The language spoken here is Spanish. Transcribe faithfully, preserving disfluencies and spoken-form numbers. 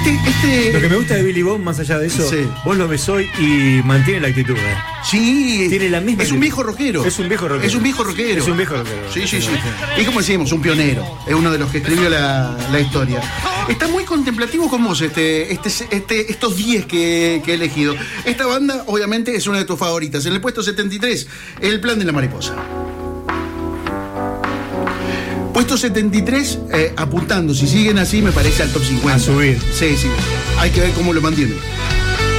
Este, este... Lo que me gusta de Billy Bob, más allá de eso, sí. Vos lo ves hoy y mantiene la actitud, ¿eh? Sí, tiene la misma. Es un viejo rockero. Es un viejo rockero. Es un viejo rockero. Es un viejo rockero. Sí, sí, sí. Y como decíamos, un pionero. Es uno de los que escribió la, la historia. Está muy contemplativo con vos este, este, este, estos diez que, que he elegido. Esta banda, obviamente, es una de tus favoritas. En el puesto setenta y tres, El Plan de la Mariposa. Puesto setenta y tres, eh, apuntando, si siguen así, me parece al top cincuenta. A subir. Sí, sí. Hay que ver cómo lo mantienen.